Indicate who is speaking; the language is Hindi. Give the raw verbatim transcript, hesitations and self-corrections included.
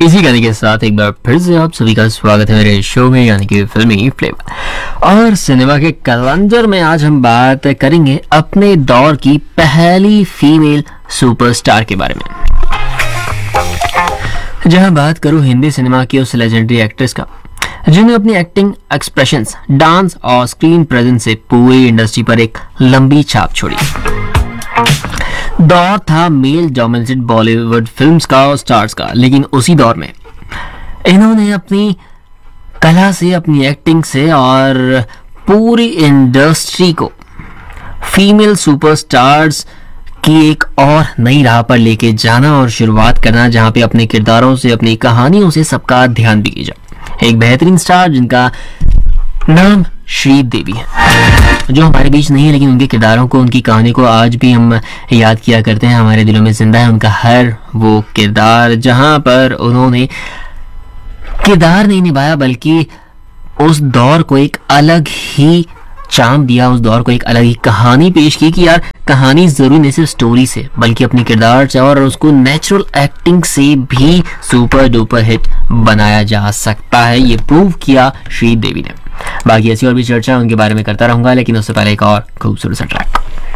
Speaker 1: इसी गाने के साथ एक बार फिर से आप सभी का स्वागत है मेरे शो में यानी कि फिल्मी फ्लेवर। और सिनेमा के कैलेंडर में आज हम बात करेंगे अपने दौर की पहली फीमेल सुपरस्टार के बारे में। जहां बात करूं हिंदी सिनेमा की उस लेजेंडरी एक्ट्रेस का जिन्होंने अपनी एक्टिंग, एक्सप्रेशंस, डांस और स्क्रीन प्रेजेंस से पूरी इंडस्ट्री पर एक लंबी छाप छोड़ी। दौर था मेल डोमिनेटेड बॉलीवुड फिल्म्स का और स्टार्स का, लेकिन उसी दौर में इन्होंने अपनी कला से, अपनी एक्टिंग से और पूरी इंडस्ट्री को फीमेल सुपरस्टार्स की एक और नई राह पर लेके जाना और शुरुआत करना, जहां पे अपने किरदारों से, अपनी कहानियों से सबका ध्यान भी किया। एक बेहतरीन स्टार जिनका नाम श्रीदेवी है, जो हमारे बीच नहीं है, लेकिन उनके किरदारों को, उनकी कहानी को आज भी हम याद किया करते हैं। हमारे दिलों में जिंदा है उनका हर वो किरदार, जहां पर उन्होंने किरदार नहीं निभाया बल्कि उस दौर को एक अलग ही चाम दिया, उस दौर को एक अलग ही कहानी पेश की कि यार कहानी जरूरी नहीं सिर्फ स्टोरी से बल्कि अपनी किरदार से और उसको नेचुरल एक्टिंग से भी सुपर डुपर हिट बनाया जा सकता है। ये प्रूव किया श्रीदेवी ने। बाकी ऐसी और भी चर्चा उनके बारे में करता रहूंगा, लेकिन उससे पहले एक और खूबसूरत सा ट्रैक।